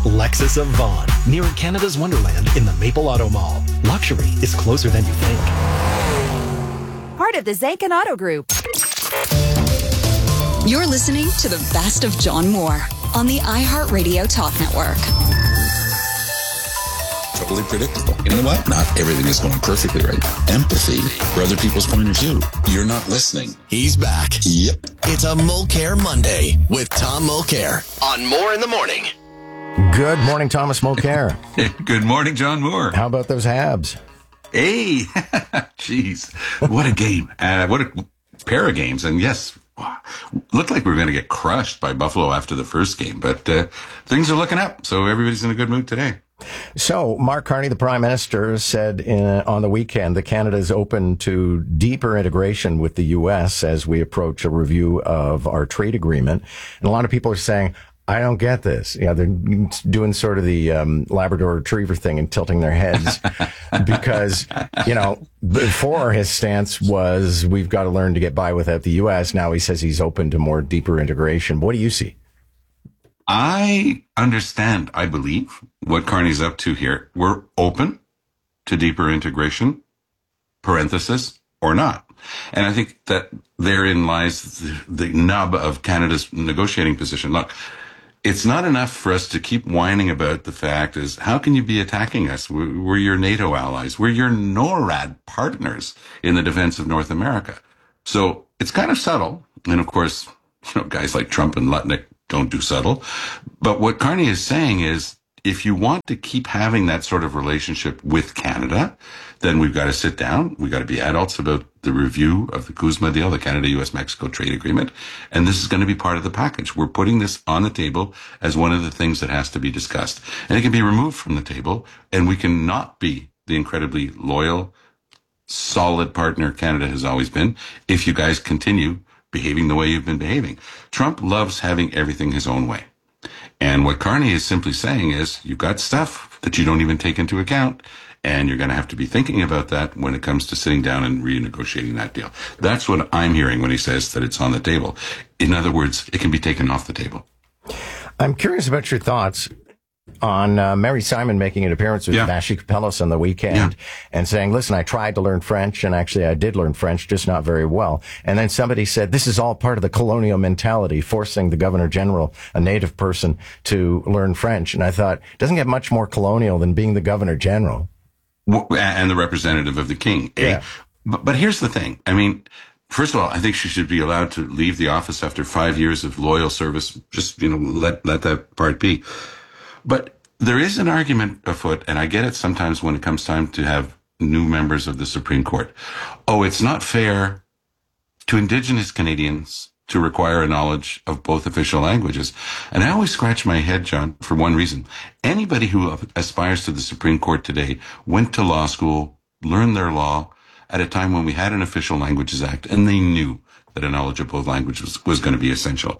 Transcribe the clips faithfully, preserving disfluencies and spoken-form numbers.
Lexus of Vaughan, near Canada's Wonderland in the Maple Auto Mall. Luxury is closer than you think. Part of the Zankin Auto Group. You're listening to the best of John Moore on the iHeartRadio Talk Network. Totally predictable. You know what? Not everything is going perfectly right. Empathy for other people's point of view. You're not listening. He's back. Yep. It's a Mulcair Monday with Tom Mulcair on More in the Morning. Good morning, Thomas Mulcair. Good morning, John Moore. How about those Habs? Hey, jeez, what a game. Uh, what a pair of games. And yes, looked like we were going to get crushed by Buffalo after the first game, but uh, things are looking up. So everybody's in a good mood today. So Mark Carney, the Prime Minister, said in, on the weekend that Canada is open to deeper integration with the U S as we approach a review of our trade agreement. And a lot of people are saying, I don't get this. You know, they're doing sort of the um, Labrador Retriever thing and tilting their heads because, you know, before his stance was we've got to learn to get by without the U S. Now he says he's open to more deeper integration. What do you see? I understand, I believe, what Carney's up to here. We're open to deeper integration, parenthesis, or not. And I think that therein lies the, the nub of Canada's negotiating position. Look, it's not enough for us to keep whining about the fact is, how can you be attacking us? We're, we're your NATO allies. We're your NORAD partners in the defense of North America. So it's kind of subtle. And of course, you know, guys like Trump and Lutnick don't do subtle. But what Carney is saying is, if you want to keep having that sort of relationship with Canada, then we've got to sit down. We've got to be adults about the review of the CUSMA deal, the Canada U S Mexico trade agreement. And this is going to be part of the package. We're putting this on the table as one of the things that has to be discussed. And it can be removed from the table, and we can not be the incredibly loyal, solid partner Canada has always been if you guys continue behaving the way you've been behaving. Trump loves having everything his own way. And what Carney is simply saying is, you've got stuff that you don't even take into account, and you're going to have to be thinking about that when it comes to sitting down and renegotiating that deal. That's what I'm hearing when he says that it's on the table. In other words, it can be taken off the table. I'm curious about your thoughts on uh, Mary Simon making an appearance with yeah. Vassy Kapelos on the weekend yeah. and saying, listen, I tried to learn French, and actually I did learn French, just not very well. And then somebody said, this is all part of the colonial mentality, forcing the Governor General, a native person, to learn French. And I thought, it doesn't get much more colonial than being the Governor General. And the representative of the king. Eh? Yeah. But, but here's the thing. I mean, first of all, I think she should be allowed to leave the office after five years of loyal service. Just, you know, let, let that part be. But there is an argument afoot, and I get it sometimes when it comes time to have new members of the Supreme Court. Oh, it's not fair to Indigenous Canadians to require a knowledge of both official languages. And I always scratch my head, John, for one reason. Anybody who aspires to the Supreme Court today went to law school, learned their law at a time when we had an Official Languages Act, and they knew that a knowledge of both languages was, was going to be essential.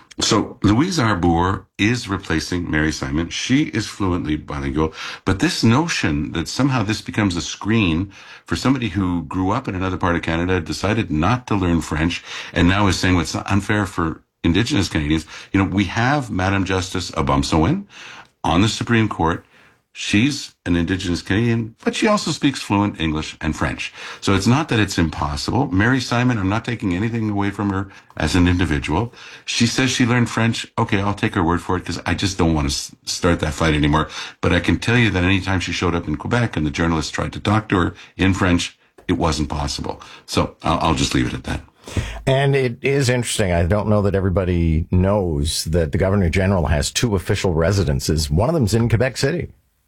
So Louise Arbour is replacing Mary Simon. She is fluently bilingual. But this notion that somehow this becomes a screen for somebody who grew up in another part of Canada, decided not to learn French, and now is saying what's unfair for Indigenous Canadians. You know, we have Madam Justice Abomsawin on the Supreme Court. She's an Indigenous Canadian, but she also speaks fluent English and French. So it's not that it's impossible. Mary Simon, I'm not taking anything away from her as an individual. She says she learned French. Okay, I'll take her word for it because I just don't want to start that fight anymore. But I can tell you that anytime she showed up in Quebec and the journalists tried to talk to her in French, it wasn't possible. So I'll, I'll just leave it at that. And it is interesting. I don't know that everybody knows that the Governor General has two official residences. One of them's in Quebec City.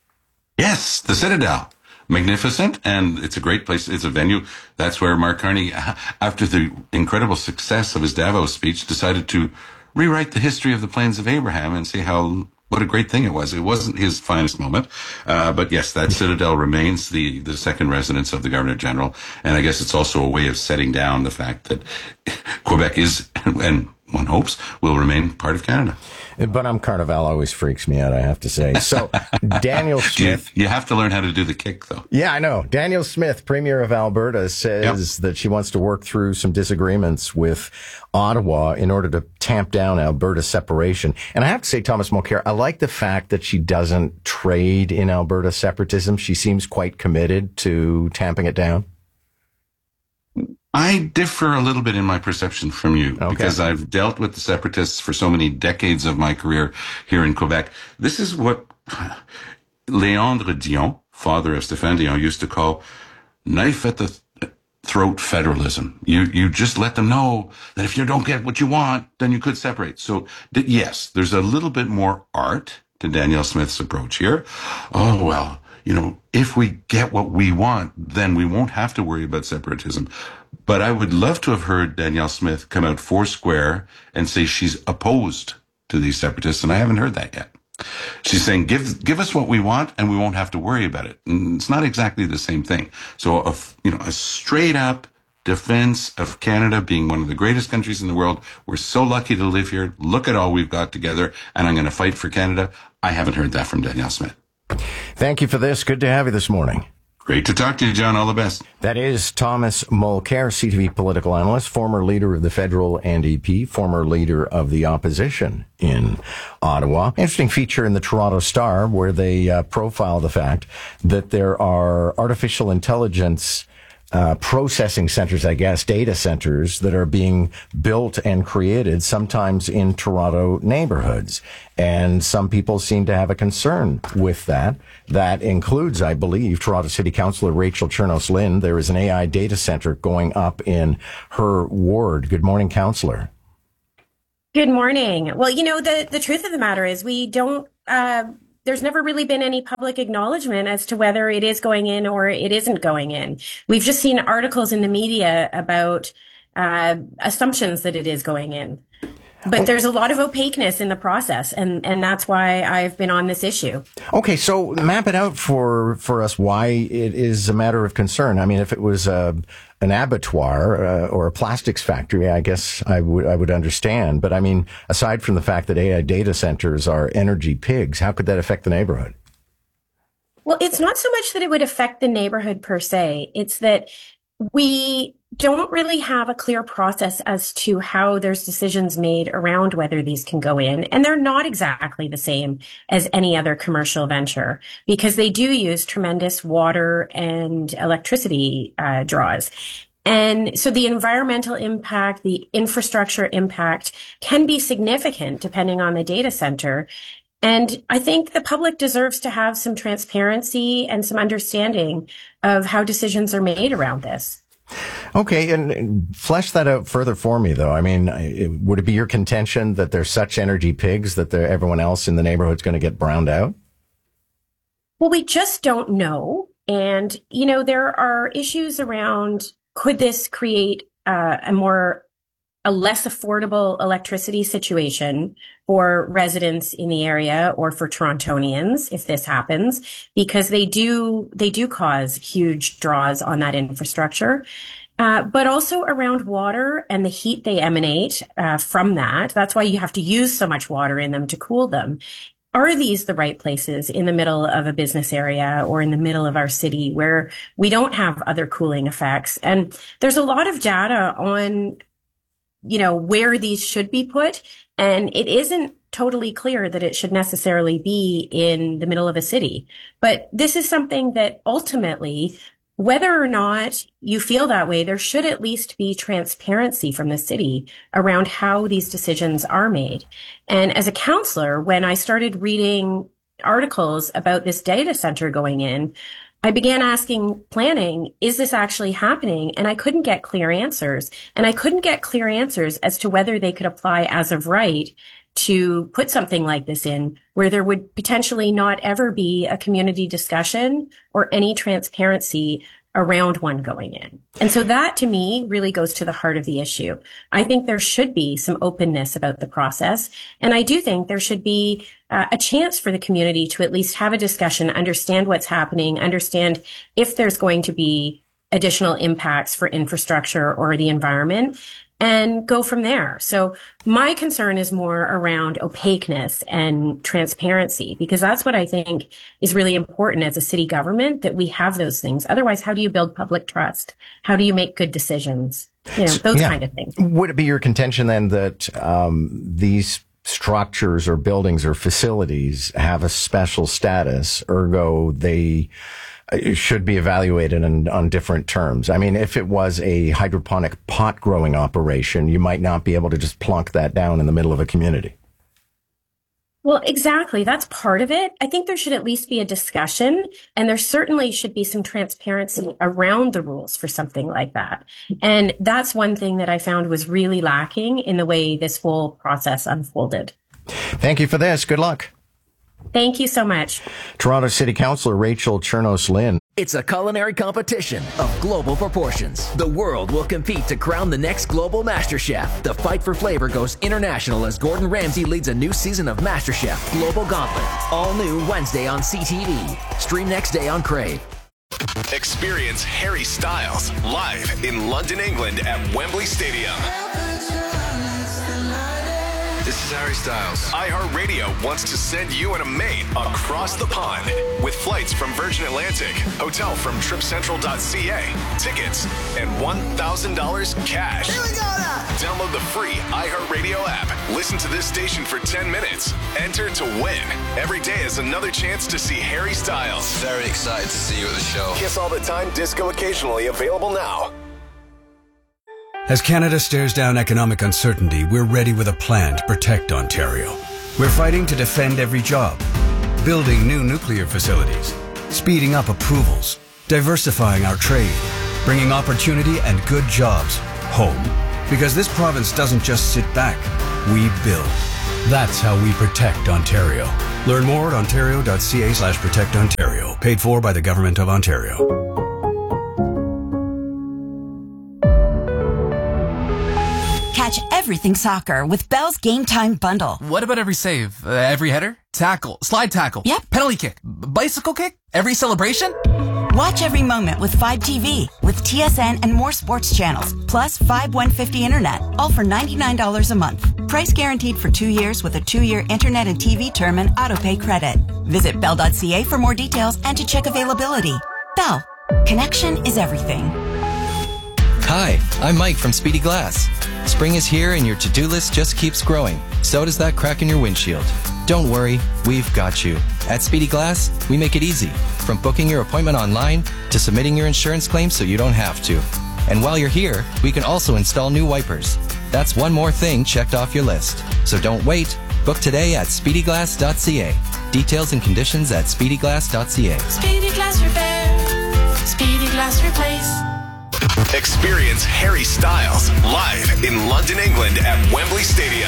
Yes, the Citadel. Magnificent, and it's a great place. It's a venue. That's where Mark Carney, after the incredible success of his Davos speech, decided to rewrite the history of the Plains of Abraham and say how what a great thing it was. It wasn't his finest moment, uh, but yes, that Citadel remains the, the second residence of the Governor General, and I guess it's also a way of setting down the fact that Quebec is, and one hopes, will remain part of Canada. Bonhomme Carnival always freaks me out, I have to say. So, Daniel Smith. You, you have to learn how to do the kick, though. Yeah, I know. Daniel Smith, Premier of Alberta, says yep. that she wants to work through some disagreements with Ottawa in order to tamp down Alberta separation. And I have to say, Thomas Mulcair, I like the fact that she doesn't trade in Alberta separatism. She seems quite committed to tamping it down. I differ a little bit in my perception from you okay. because I've dealt with the separatists for so many decades of my career here in Quebec. This is what Léandre Dion, father of Stéphane Dion, used to call knife at the th- throat federalism. You you just let them know that if you don't get what you want, then you could separate. So th- yes, there's a little bit more art to Danielle Smith's approach here. Oh, well, you know, if we get what we want, then we won't have to worry about separatism. But I would love to have heard Danielle Smith come out four square and say she's opposed to these separatists, and I haven't heard that yet. She's saying, give give us what we want, and we won't have to worry about it. And it's not exactly the same thing. So, a, you know, a straight-up defense of Canada being one of the greatest countries in the world. We're so lucky to live here. Look at all we've got together, and I'm going to fight for Canada. I haven't heard that from Danielle Smith. Thank you for this. Good to have you this morning. Great to talk to you, John. All the best. That is Thomas Mulcair, C T V political analyst, former leader of the federal N D P, former leader of the opposition in Ottawa. Interesting feature in the Toronto Star where they uh, profile the fact that there are artificial intelligence Uh, processing centers, I guess, data centers that are being built and created sometimes in Toronto neighborhoods. And some people seem to have a concern with that. That includes, I believe, Toronto City Councillor Rachel Chernos-Lynn. There is an A I data center going up in her ward. Good morning, Councillor. Good morning. Well, you know, the, the truth of the matter is we don't, uh, there's never really been any public acknowledgement as to whether it is going in or it isn't going in. We've just seen articles in the media about uh, assumptions that it is going in. But there's a lot of opaqueness in the process, and, and that's why I've been on this issue. Okay, so map it out for, for us why it is a matter of concern. I mean, if it was a, an abattoir uh, or a plastics factory, I guess I would I would understand. But I mean, aside from the fact that A I data centers are energy pigs, how could that affect the neighborhood? Well, it's not so much that it would affect the neighborhood per se. It's that we don't really have a clear process as to how there's decisions made around whether these can go in. And they're not exactly the same as any other commercial venture because they do use tremendous water and electricity uh, draws. And so the environmental impact, the infrastructure impact can be significant depending on the data center. And I think the public deserves to have some transparency and some understanding of how decisions are made around this. Okay, and flesh that out further for me, though. I mean, would it be your contention that they're such energy pigs that everyone else in the neighborhood's going to get browned out? Well, we just don't know. And, you know, there are issues around, could this create uh, a more a less affordable electricity situation for residents in the area or for Torontonians if this happens, because they do, they do cause huge draws on that infrastructure. Uh, but also around water and the heat they emanate uh, from that. That's why you have to use so much water in them to cool them. Are these the right places in the middle of a business area or in the middle of our city where we don't have other cooling effects? And there's a lot of data on, you know, where these should be put. And it isn't totally clear that it should necessarily be in the middle of a city. But this is something that ultimately, whether or not you feel that way, there should at least be transparency from the city around how these decisions are made. And as a counselor, when I started reading articles about this data center going in, I began asking planning, is this actually happening? And I couldn't get clear answers. And I couldn't get clear answers as to whether they could apply as of right to put something like this in, where there would potentially not ever be a community discussion or any transparency around one going in. And so that to me really goes to the heart of the issue. I think there should be some openness about the process. And I do think there should be uh, a chance for the community to at least have a discussion, understand what's happening, understand if there's going to be additional impacts for infrastructure or the environment. and go from there. So my concern is more around opaqueness and transparency, because that's what I think is really important as a city government, that we have those things. Otherwise, how do you build public trust? How do you make good decisions? You know, those yeah. kind of things. Would it be your contention then that um, these structures or buildings or facilities have a special status, ergo they should be evaluated in, on different terms? I mean, if it was a hydroponic pot growing operation, you might not be able to just plunk that down in the middle of a community. Well, exactly. That's part of it. I think there should at least be a discussion, and there certainly should be some transparency around the rules for something like that. And that's one thing that I found was really lacking in the way this whole process unfolded. Thank you for this. Good luck. Thank you so much. Toronto City Councillor Rachel Chernos-Lynn. It's a culinary competition of global proportions. The world will compete to crown the next global MasterChef. The fight for flavor goes international as Gordon Ramsay leads a new season of MasterChef Global Gauntlet. All new Wednesday on C T V. Stream next day on Crave. Experience Harry Styles live in London, England at Wembley Stadium. This is Harry Styles. iHeartRadio wants to send you and a mate across the pond with flights from Virgin Atlantic, hotel from trip central dot c a, tickets, and one thousand dollars cash. Here we go now. Download the free iHeartRadio app. Listen to this station for ten minutes. Enter to win. Every day is another chance to see Harry Styles. Very excited to see you at the show. Kiss All the Time, disco occasionally, available now. As Canada stares down economic uncertainty, we're ready with a plan to protect Ontario. We're fighting to defend every job, building new nuclear facilities, speeding up approvals, diversifying our trade, bringing opportunity and good jobs home. Because this province doesn't just sit back, we build. That's how we protect Ontario. Learn more at ontario.ca slash protect Ontario. Paid for by the Government of Ontario. Catch everything soccer with Bell's Game Time Bundle. What about every save? Uh, every header? Tackle? Slide tackle? Yep. Penalty kick? Bicycle kick? Every celebration? Watch every moment with Fibe T V, with T S N and more sports channels, plus Fibe one fifty internet, all for ninety-nine dollars a month. Price guaranteed for two years with a two-year internet and T V term and autopay credit. Visit bell dot c a for more details and to check availability. Bell. Connection is everything. Hi, I'm Mike from Speedy Glass. Spring is here and your to-do list just keeps growing. So does that crack in your windshield. Don't worry, we've got you. At Speedy Glass, we make it easy. From booking your appointment online to submitting your insurance claim so you don't have to. And while you're here, we can also install new wipers. That's one more thing checked off your list. So don't wait. Book today at speedy glass dot c a. Details and conditions at speedy glass dot c a. Speedy Glass Repair. Speedy Glass Replace. Experience Harry Styles live in London, England at Wembley Stadium.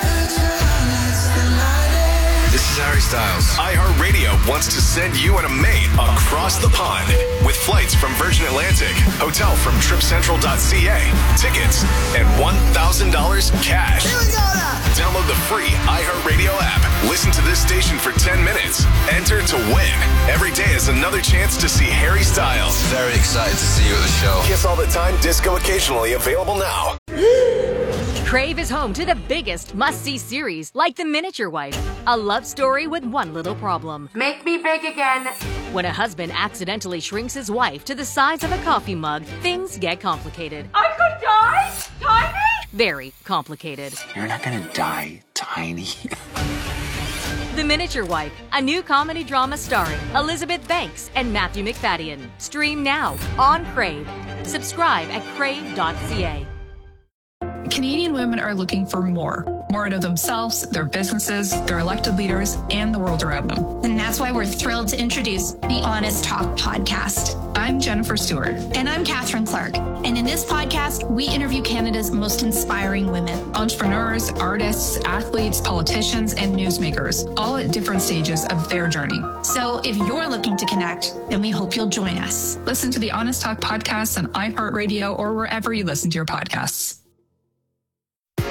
This is Harry Styles. iHeartRadio wants to send you and a mate across the pond with flights from Virgin Atlantic, hotel from trip central dot c a, tickets, and one thousand dollars cash. Here we go now. Download the free iHeartRadio app. Listen to this station for ten minutes. Enter to win. Every day is another chance to see Harry Styles. Very excited to see you at the show. Kiss All the Time, disco occasionally, available now. Crave is home to the biggest must-see series, like The Miniature Wife, a love story with one little problem. Make me big again. When a husband accidentally shrinks his wife to the size of a coffee mug, things get complicated. I could die? Tiny? Very complicated. You're not gonna die tiny. The Miniature Wife, a new comedy drama starring Elizabeth Banks and Matthew McFadden. Stream now on Crave. Subscribe at crave dot c a. Canadian women are looking for more. More out of themselves, their businesses, their elected leaders, and the world around them. And that's why we're thrilled to introduce the Honest Talk podcast. I'm Jennifer Stewart. And I'm Catherine Clark. And in this podcast, we interview Canada's most inspiring women. Entrepreneurs, artists, athletes, politicians, and newsmakers, all at different stages of their journey. So if you're looking to connect, then we hope you'll join us. Listen to the Honest Talk podcast on iHeartRadio or wherever you listen to your podcasts.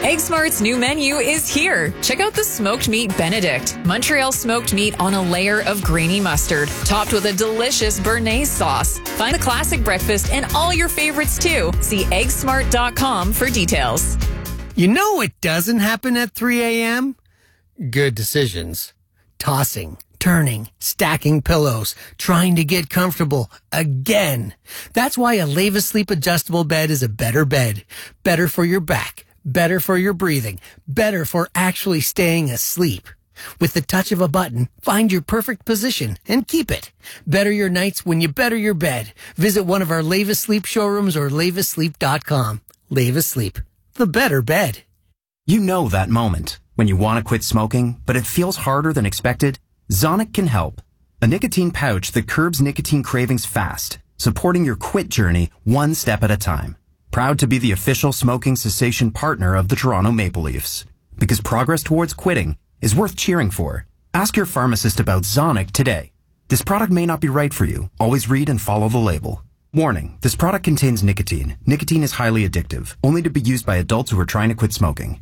Egg Smart's new menu is here. Check out the Smoked Meat Benedict. Montreal smoked meat on a layer of grainy mustard, topped with a delicious Béarnaise sauce. Find the classic breakfast and all your favorites too. See egg smart dot com for details. You know what doesn't happen at three a.m.? Good decisions. Tossing, turning, stacking pillows, trying to get comfortable again. That's why a Leva Sleep adjustable bed is a better bed. Better for your back, better for your breathing, better for actually staying asleep. With the touch of a button, find your perfect position and keep it. Better your nights when you better your bed. Visit one of our Leva Sleep showrooms or leva sleep dot com. Leva Sleep, the better bed. You know that moment when you want to quit smoking, but it feels harder than expected? Zonic can help. A nicotine pouch that curbs nicotine cravings fast, supporting your quit journey one step at a time. Proud to be the official smoking cessation partner of the Toronto Maple Leafs. Because progress towards quitting is worth cheering for. Ask your pharmacist about Zonic today. This product may not be right for you. Always read and follow the label. Warning, this product contains nicotine. Nicotine is highly addictive, only to be used by adults who are trying to quit smoking.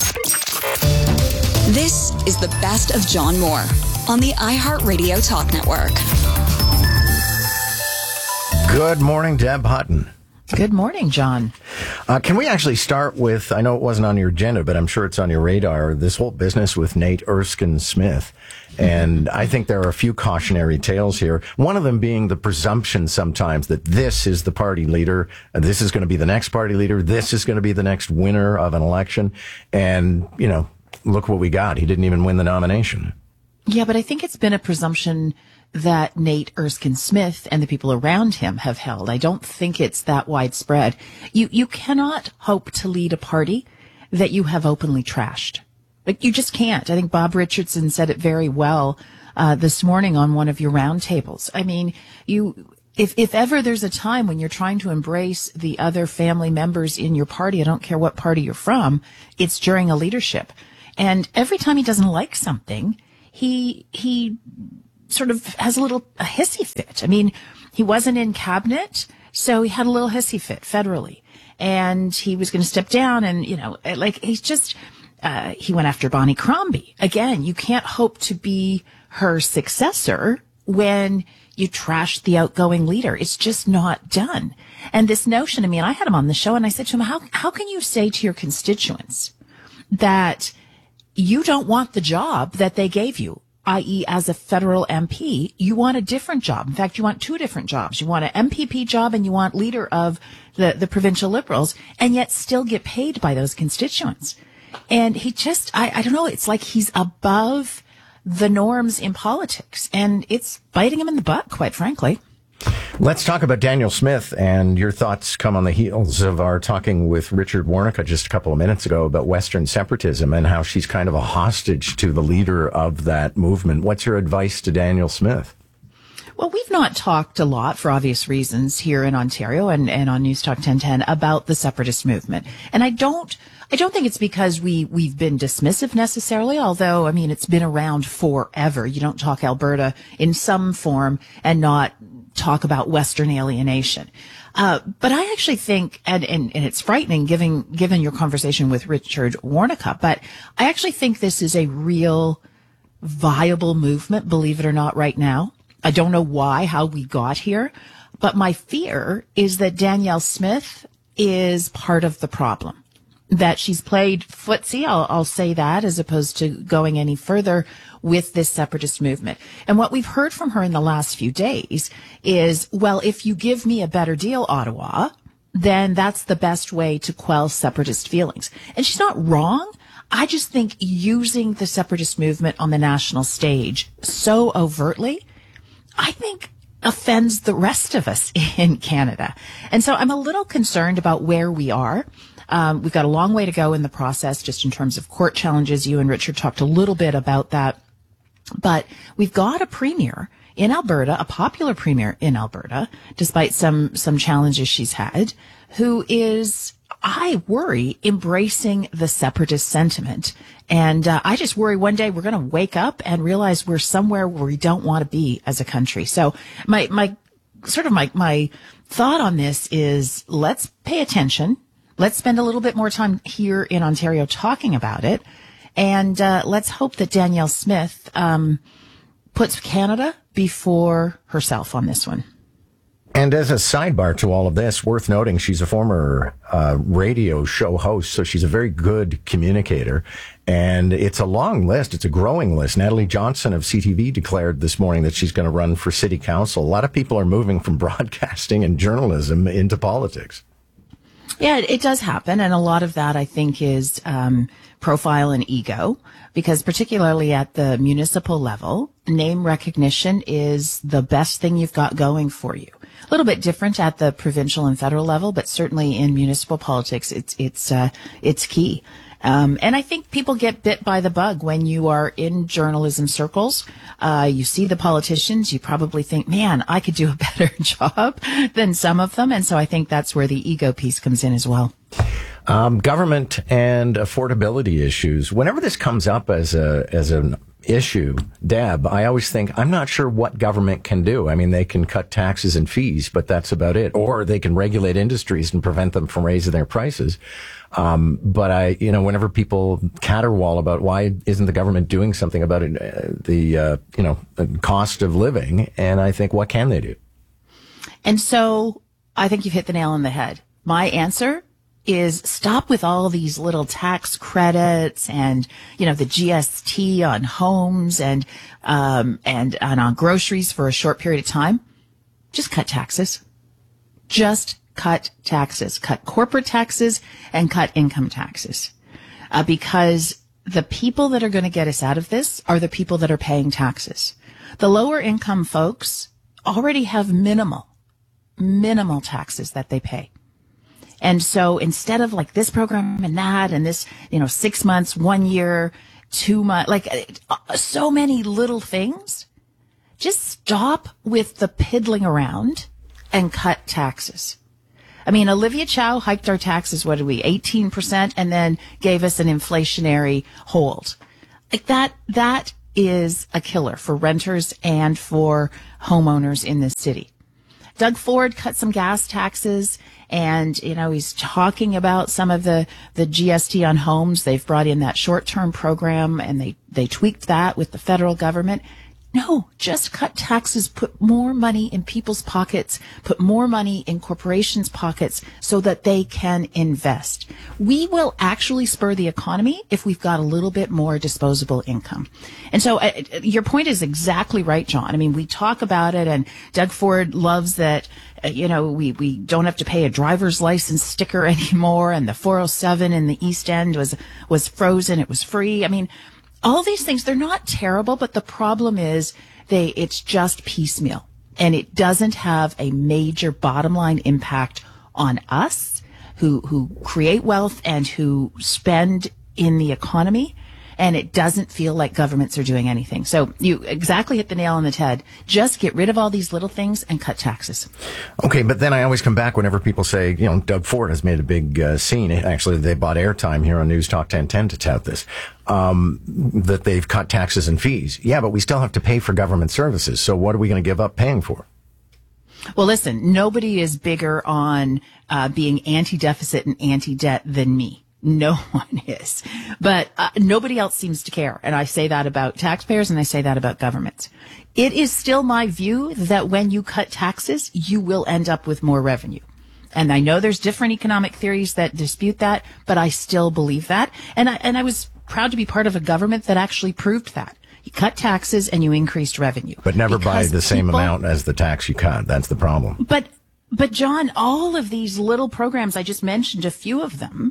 This is the best of John Moore on the iHeartRadio Talk Network. Good morning, Deb Hutton. Good morning, John. Uh, can we actually start with, I know it wasn't on your agenda, but I'm sure it's on your radar, this whole business with Nate Erskine Smith. And I think there are a few cautionary tales here. One of them being the presumption sometimes that this is the party leader, and this is going to be the next party leader, this is going to be the next winner of an election. And, you know, look what we got. He didn't even win the nomination. Yeah, but I think it's been a presumption that Nate Erskine Smith and the people around him have held. I don't think it's that widespread. You you cannot hope to lead a party that you have openly trashed. Like, you just can't. I think Bob Richardson said it very well uh, this morning on one of your roundtables. I mean, you if if ever there's a time when you're trying to embrace the other family members in your party, I don't care what party you're from, it's during a leadership. And every time he doesn't like something, he he sort of has a little a hissy fit. I mean, he wasn't in cabinet, so he had a little hissy fit federally, and he was going to step down. And you know, like he's just uh, he went after Bonnie Crombie again. You can't hope to be her successor when you trash the outgoing leader. It's just not done. And this notion, I mean, I had him on the show, and I said to him, "How how can you say to your constituents that you don't want the job that they gave you, that is as a federal M P, you want a different job. In fact, you want two different jobs. You want an M P P job and you want leader of the, the provincial Liberals, and yet still get paid by those constituents." And he just, I, I don't know, it's like he's above the norms in politics, and it's biting him in the butt, quite frankly. Let's talk about Danielle Smith, and your thoughts come on the heels of our talking with Richard Warnica just a couple of minutes ago about Western separatism and how she's kind of a hostage to the leader of that movement. What's your advice to Danielle Smith? Well, we've not talked a lot, for obvious reasons, here in Ontario and, and on News Talk ten ten about the separatist movement. And I don't, I don't think it's because we, we've been dismissive necessarily, although, I mean, it's been around forever. You don't talk Alberta in some form and not talk about Western alienation. Uh, but I actually think, and, and, and it's frightening given, given your conversation with Richard Warnica, but I actually think this is a real viable movement, believe it or not, right now. I don't know why, how we got here, but my fear is that Danielle Smith is part of the problem, that she's played footsie, I'll, I'll say that, as opposed to going any further with this separatist movement. And what we've heard from her in the last few days is, well, if you give me a better deal, Ottawa, then that's the best way to quell separatist feelings. And she's not wrong. I just think using the separatist movement on the national stage so overtly, I think offends the rest of us in Canada. And so I'm a little concerned about where we are. Um, we've got a long way to go in the process, just in terms of court challenges. You and Richard talked a little bit about that. But we've got a premier in Alberta, a popular premier in Alberta, despite some, some challenges she's had, who is, I worry, embracing the separatist sentiment. And uh, I just worry one day we're going to wake up and realize we're somewhere where we don't want to be as a country. So my, my, sort of my, my thought on this is, let's pay attention. Let's spend a little bit more time here in Ontario talking about it. And uh, let's hope that Danielle Smith um, puts Canada before herself on this one. And as a sidebar to all of this, worth noting, she's a former uh, radio show host, so she's a very good communicator. And it's a long list. It's a growing list. Natalie Johnson of C T V declared this morning that she's going to run for city council. A lot of people are moving from broadcasting and journalism into politics. Yeah, it does happen. And a lot of that, I think, is um, profile and ego, because particularly at the municipal level, name recognition is the best thing you've got going for you. A little bit different at the provincial and federal level, but certainly in municipal politics, it's it's uh, it's key. Um, and I think people get bit by the bug when you are in journalism circles. Uh, you see the politicians, you probably think, man, I could do a better job than some of them. And so I think that's where the ego piece comes in as well. Um, government and affordability issues. Whenever this comes up as a as an issue, Deb, I always think, I'm not sure what government can do. I mean, they can cut taxes and fees, but that's about it. Or they can regulate industries and prevent them from raising their prices. Um, but I, you know, whenever people caterwaul about why isn't the government doing something about it, uh, the, uh, you know, cost of living, and I think, what can they do? And so I think you've hit the nail on the head. My answer is stop with all these little tax credits and, you know, the G S T on homes and, um, and, and on groceries for a short period of time. Just cut taxes. Just cut taxes. Cut corporate taxes and cut income taxes. Uh, because the people that are going to get us out of this are the people that are paying taxes. The lower income folks already have minimal, minimal taxes that they pay. And so instead of like this program and that and this, you know, six months, one year, two months, like uh, so many little things, just stop with the piddling around and cut taxes. I mean, Olivia Chow hiked our taxes, what did we, eighteen percent, and then gave us an inflationary hold. Like that, that is a killer for renters and for homeowners in this city. Doug Ford cut some gas taxes, and, you know, he's talking about some of the, the G S T on homes. They've brought in that short-term program, and they, they tweaked that with the federal government. No, just cut taxes, put more money in people's pockets, put more money in corporations' pockets so that they can invest. We will actually spur the economy if we've got a little bit more disposable income. And so uh, your point is exactly right, John. I mean, we talk about it, and Doug Ford loves that, uh, you know, we, we don't have to pay a driver's license sticker anymore, and the four oh seven in the East End was, was frozen. It was free. I mean, all these things, they're not terrible, but the problem is they, it's just piecemeal, and it doesn't have a major bottom line impact on us who, who create wealth and who spend in the economy. And it doesn't feel like governments are doing anything. So you exactly hit the nail on the head. Just get rid of all these little things and cut taxes. Okay, but then I always come back whenever people say, you know, Doug Ford has made a big uh, scene. Actually, they bought airtime here on News Talk ten ten to tout this, um, that they've cut taxes and fees. Yeah, but we still have to pay for government services. So what are we going to give up paying for? Well, listen, nobody is bigger on uh, being anti-deficit and anti-debt than me. No one is. But uh, nobody else seems to care. And I say that about taxpayers, and I say that about governments. It is still my view that when you cut taxes, you will end up with more revenue. And I know there's different economic theories that dispute that, but I still believe that. And I, and I was proud to be part of a government that actually proved that. You cut taxes and you increased revenue. But never by the same people, amount as the tax you cut. That's the problem. But, but John, all of these little programs, I just mentioned a few of them,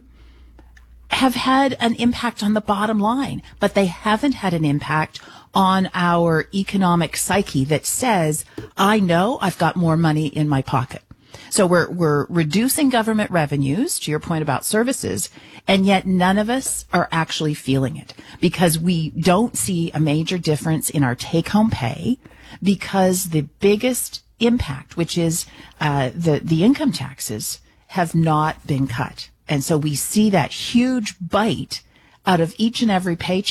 have had an impact on the bottom line, but they haven't had an impact on our economic psyche that says, I know I've got more money in my pocket. So we're, we're reducing government revenues, to your point about services, and yet none of us are actually feeling it because we don't see a major difference in our take-home pay, because the biggest impact, which is uh, the, the income taxes, have not been cut. And so we see that huge bite out of each and every paycheck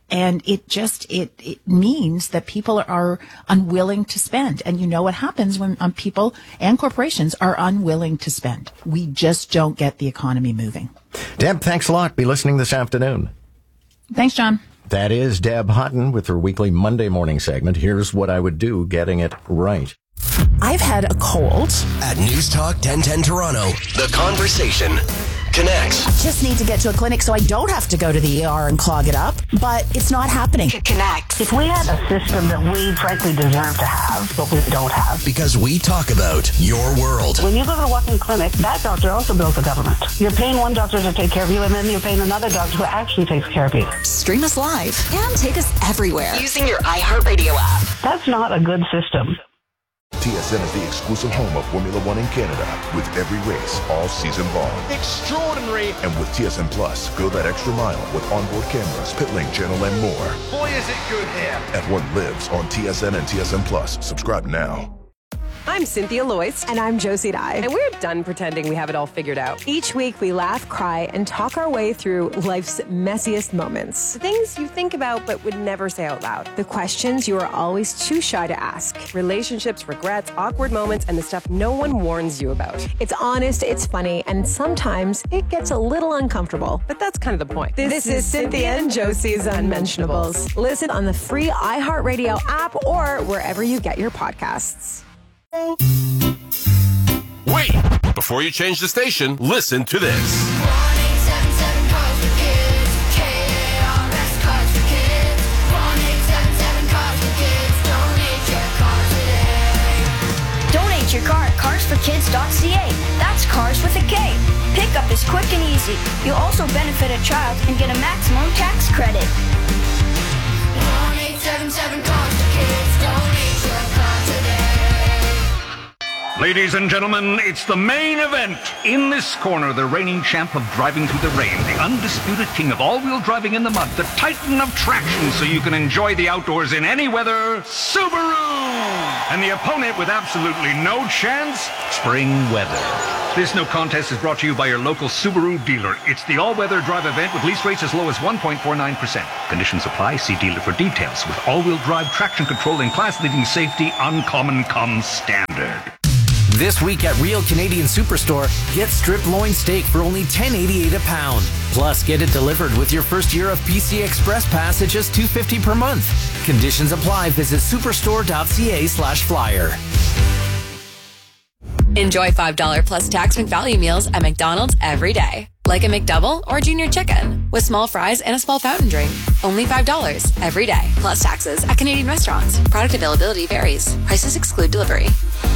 And it just, it, it means that people are unwilling to spend. And you know what happens when um, people and corporations are unwilling to spend. We just don't get the economy moving. Deb, thanks a lot. Be listening this afternoon. Thanks, John. That is Deb Hutton with her weekly Monday morning segment. Here's what I would do getting it right. I've had a cold. At News Talk ten ten Toronto, the conversation connects. I just need to get to a clinic so I don't have to go to the E R and clog it up, but it's not happening. Connect. If we had a system that we frankly deserve to have, but we don't have. Because we talk about your world. When you go to the walk-in clinic, that doctor also bills the government. You're paying one doctor to take care of you, and then you're paying another doctor who actually takes care of you. Stream us live and take us everywhere Using your iHeartRadio app. That's not a good system. T S N is the exclusive home of Formula One in Canada, with every race all season long. Extraordinary! And with T S N Plus, go that extra mile with onboard cameras, pit lane channel, and more. Boy, is it good here! At what lives on T S N and T S N Plus. Subscribe now. I'm Cynthia Loyce. And I'm Josie Dye. And we're done pretending we have it all figured out. Each week, we laugh, cry, and talk our way through life's messiest moments. The things you think about but would never say out loud. The questions you are always too shy to ask. Relationships, regrets, awkward moments, and the stuff no one warns you about. It's honest, it's funny, and sometimes it gets a little uncomfortable. But that's kind of the point. This, this is Cynthia and Josie's Unmentionables. Listen on the free iHeartRadio app or wherever you get your podcasts. Wait! Before you change the station, listen to this. Donate your car at cars for kids dot c a. That's cars with a K. Pickup is quick and easy. You'll also benefit a child and get a maximum tax credit. one eight seven seven cars for kids. Donate your car today. Ladies and gentlemen, it's the main event. In this corner, the reigning champ of driving through the rain, the undisputed king of all-wheel driving in the mud, the titan of traction so you can enjoy the outdoors in any weather, Subaru! And the opponent with absolutely no chance, spring weather. This no contest is brought to you by your local Subaru dealer. It's the all-weather drive event with lease rates as low as one point four nine percent. Conditions apply. See dealer for details. With all-wheel drive traction control and class-leading safety, uncommon comes standard. This week at Real Canadian Superstore, get strip loin steak for only ten eighty-eight a pound. Plus, get it delivered with your first year of P C Express Pass at just two fifty per month. Conditions apply. Visit superstore.ca slash flyer. Enjoy five dollars plus tax McValue meals at McDonald's every day. Like a McDouble or Junior Chicken with small fries and a small fountain drink. Only five dollars every day. Plus taxes at Canadian restaurants. Product availability varies. Prices exclude delivery.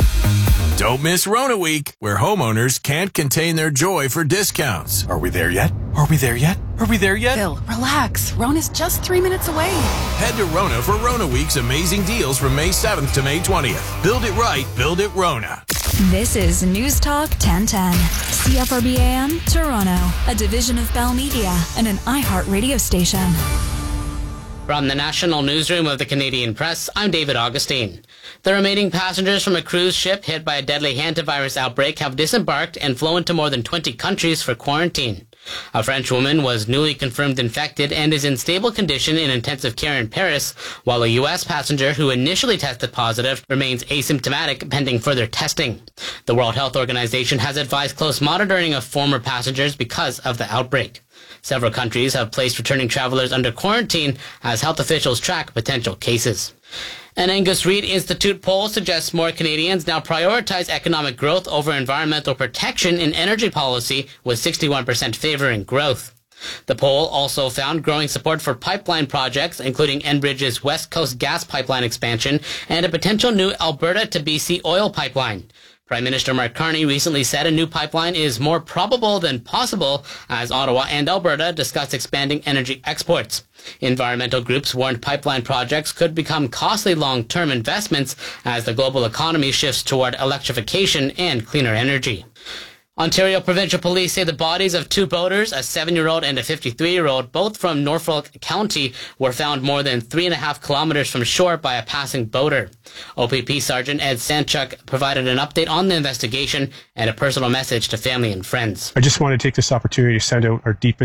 Don't miss Rona Week, where homeowners can't contain their joy for discounts. Are we there yet? Are we there yet? Are we there yet? Phil, relax. Rona's just three minutes away. Head to Rona for Rona Week's amazing deals from May seventh to May twentieth. Build it right, build it Rona. This is News Talk ten ten. C F R B A M, Toronto, a division of Bell Media and an iHeart radio station. From the National Newsroom of the Canadian Press, I'm David Augustine. The remaining passengers from a cruise ship hit by a deadly hantavirus outbreak have disembarked and flown to more than twenty countries for quarantine. A French woman was newly confirmed infected and is in stable condition in intensive care in Paris, while a U S passenger who initially tested positive remains asymptomatic pending further testing. The World Health Organization has advised close monitoring of former passengers because of the outbreak. Several countries have placed returning travelers under quarantine as health officials track potential cases. An Angus Reid Institute poll suggests more Canadians now prioritize economic growth over environmental protection in energy policy, with sixty-one percent favoring growth. The poll also found growing support for pipeline projects, including Enbridge's West Coast gas pipeline expansion and a potential new Alberta to B C oil pipeline. Prime Minister Mark Carney recently said a new pipeline is more probable than possible as Ottawa and Alberta discuss expanding energy exports. Environmental groups warned pipeline projects could become costly long-term investments as the global economy shifts toward electrification and cleaner energy. Ontario Provincial Police say the bodies of two boaters, a seven-year-old and a fifty-three-year-old, both from Norfolk County, were found more than three and a half kilometers from shore by a passing boater. O P P Sergeant Ed Sanchuk provided an update on the investigation and a personal message to family and friends. I just want to take this opportunity to send out our deepest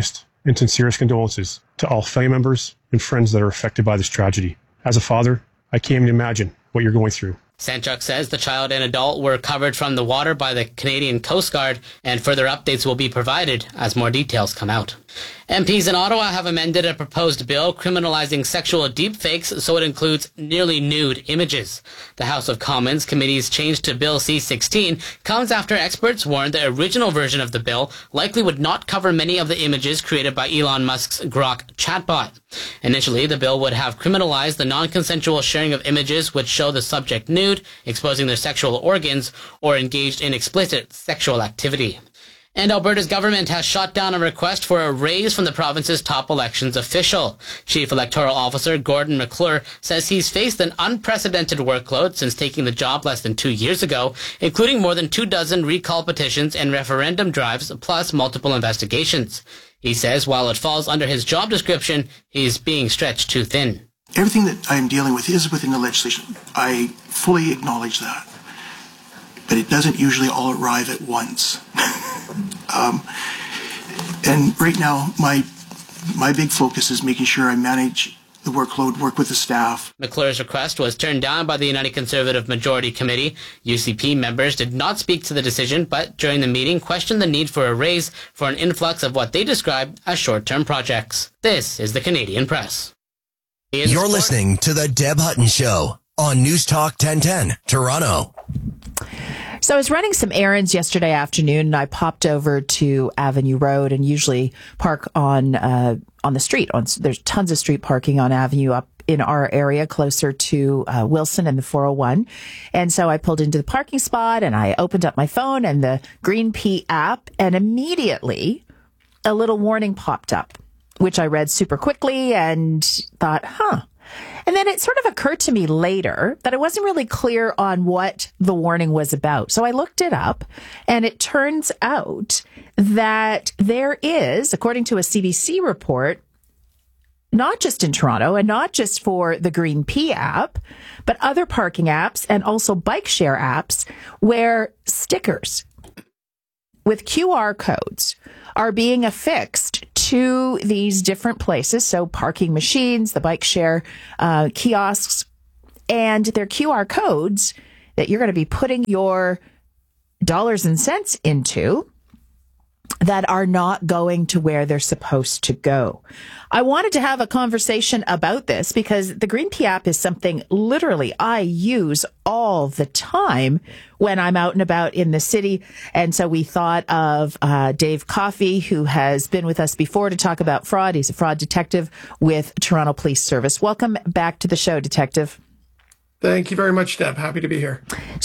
and sincerest condolences to all family members and friends that are affected by this tragedy. As a father, I can't even imagine what you're going through. Sanchuk says the child and adult were covered from the water by the Canadian Coast Guard, and further updates will be provided as more details come out. M Ps in Ottawa have amended a proposed bill criminalizing sexual deepfakes so it includes nearly nude images. The House of Commons Committee's change to Bill C sixteen comes after experts warned the original version of the bill likely would not cover many of the images created by Elon Musk's Grok chatbot. Initially, the bill would have criminalized the non-consensual sharing of images which show the subject nude, exposing their sexual organs, or engaged in explicit sexual activity. And Alberta's government has shot down a request for a raise from the province's top elections official. Chief Electoral Officer Gordon McClure says he's faced an unprecedented workload since taking the job less than two years ago, including more than two dozen recall petitions and referendum drives, plus multiple investigations. He says while it falls under his job description, he's being stretched too thin. Everything that I am dealing with is within the legislation. I fully acknowledge that. But it doesn't usually all arrive at once. um, and right now, my my big focus is making sure I manage the workload, work with the staff. McClure's request was turned down by the United Conservative Majority Committee. U C P members did not speak to the decision, but during the meeting questioned the need for a raise for an influx of what they described as short-term projects. This is the Canadian Press. You're listening to The Deb Hutton Show on News Talk ten ten, Toronto. So I was running some errands yesterday afternoon, and I popped over to Avenue Road and usually park on uh, on the street. On, there's tons of street parking on Avenue up in our area closer to uh, Wilson and the four oh one. And so I pulled into the parking spot and I opened up my phone and the Green P app, and immediately a little warning popped up, which I read super quickly and thought, huh. And then it sort of occurred to me later that I wasn't really clear on what the warning was about. So I looked it up, and it turns out that there is, according to a C B C report, not just in Toronto and not just for the Green P app, but other parking apps and also bike share apps where stickers with Q R codes are being affixed to these different places. So parking machines, the bike share uh, kiosks, and their Q R codes that you're going to be putting your dollars and cents into that are not going to where they're supposed to go. I wanted to have a conversation about this because the Green P app is something literally I use all the time when I'm out and about in the city. And so we thought of uh, Dave Coffey, who has been with us before to talk about fraud. He's a fraud detective with Toronto Police Service. Welcome back to the show, Detective. Thank you very much, Deb. Happy to be here.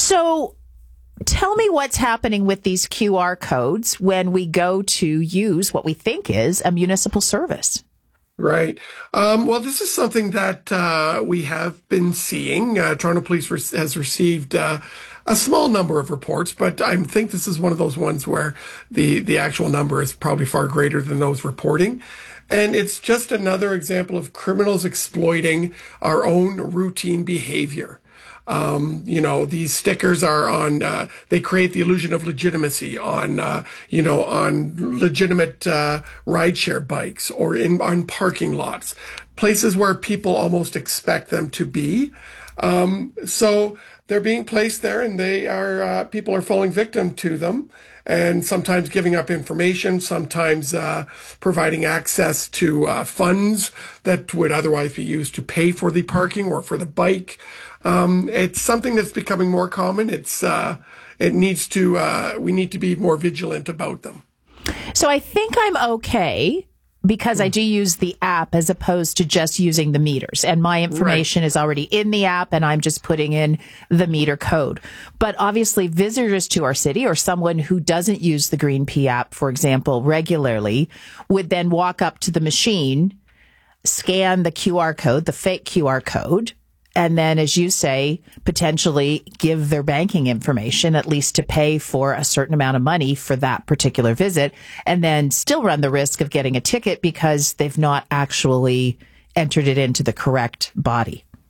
So tell me what's happening with these Q R codes when we go to use what we think is a municipal service. Right. Um, well, this is something that uh, we have been seeing. Uh, Toronto Police re- has received uh, a small number of reports, but I think this is one of those ones where the, the actual number is probably far greater than those reporting. And it's just another example of criminals exploiting our own routine behavior. Um, you know, these stickers are on, uh, they create the illusion of legitimacy on, uh, you know, on legitimate, uh, rideshare bikes or in, on parking lots, places where people almost expect them to be. Um, so they're being placed there and they are, uh, people are falling victim to them and sometimes giving up information, sometimes, uh, providing access to, uh, funds that would otherwise be used to pay for the parking or for the bike. Um, it's something that's becoming more common. It's, uh, it needs to, uh, we need to be more vigilant about them. So I think I'm okay because I do use the app as opposed to just using the meters, and my information right. is already in the app and I'm just putting in the meter code. But obviously visitors to our city or someone who doesn't use the Green P app, for example, regularly would then walk up to the machine, scan the Q R code, the fake Q R code, and then, as you say, potentially give their banking information, at least to pay for a certain amount of money for that particular visit, and then still run the risk of getting a ticket because they've not actually entered it into the correct body.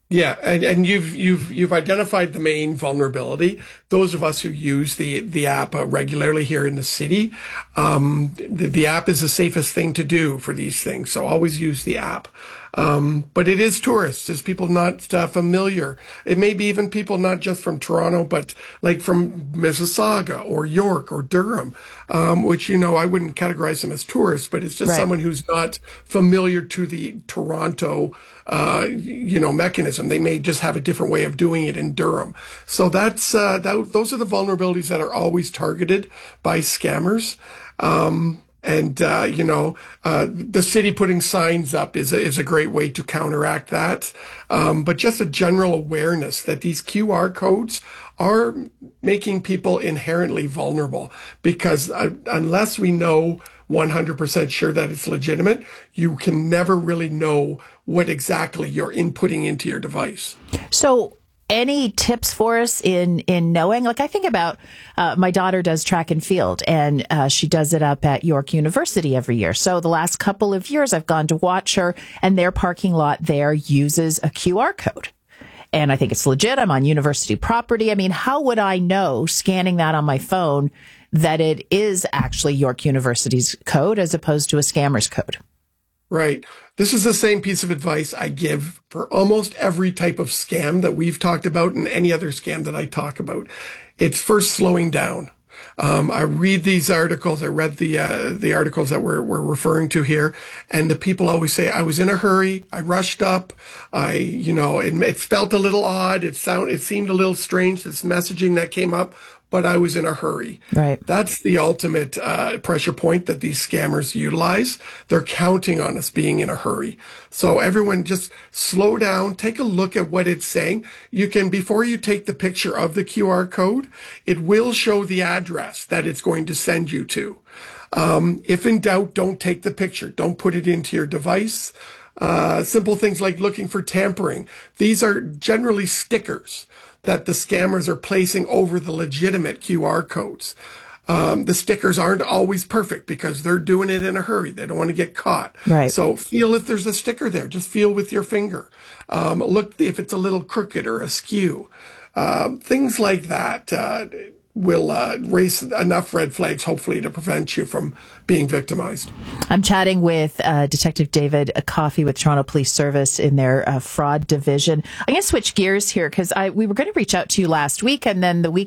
Yeah, and, and you've you've you've identified the main vulnerability. Those of us who use the the app uh, regularly here in the city, um, the, the app is the safest thing to do for these things. So always use the app. Um, but it is tourists, it's people not uh, familiar. It may be even people not just from Toronto, but like from Mississauga or York or Durham, um, which, you know, I wouldn't categorize them as tourists, but it's just Right. someone who's not familiar to the Toronto, uh, you know, mechanism. They may just have a different way of doing it in Durham. So that's, uh, that, those are the vulnerabilities that are always targeted by scammers. Um, And, uh, you know, uh, the city putting signs up is a, is a great way to counteract that. Um, but just a general awareness that these Q R codes are making people inherently vulnerable, because uh, unless we know one hundred percent sure that it's legitimate, you can never really know what exactly you're inputting into your device. So, any tips for us in, in knowing? Like, I think about, uh, my daughter does track and field, and uh, she does it up at York University every year. So the last couple of years I've gone to watch her, and their parking lot there uses a Q R code. And I think it's legit. I'm on university property. I mean, how would I know, scanning that on my phone, that it is actually York University's code as opposed to a scammer's code? Right. This is the same piece of advice I give for almost every type of scam that we've talked about and any other scam that I talk about. It's first slowing down. Um, I read these articles. I read the uh, the articles that we're, we're referring to here, and the people always say, I was in a hurry. I rushed up. I, you know, it, it felt a little odd. It sound, it seemed a little strange, this messaging that came up, but I was in a hurry. Right. That's the ultimate uh, pressure point that these scammers utilize. They're counting on us being in a hurry. So everyone just slow down, take a look at what it's saying. You can, before you take the picture of the Q R code, it will show the address that it's going to send you to. Um, if in doubt, don't take the picture. Don't put it into your device. Uh, simple things like looking for tampering. These are generally stickers that the scammers are placing over the legitimate Q R codes. Um, the stickers aren't always perfect because they're doing it in a hurry. They don't want to get caught. Right. So feel if there's a sticker there. Just feel with your finger. Um, look if it's a little crooked or askew. Um, things like that uh, will uh, raise enough red flags, hopefully, to prevent you from being victimized. I'm chatting with uh, Detective David Coffey with Toronto Police Service in their uh, fraud division. I'm going to switch gears here because I we were going to reach out to you last week, and then the week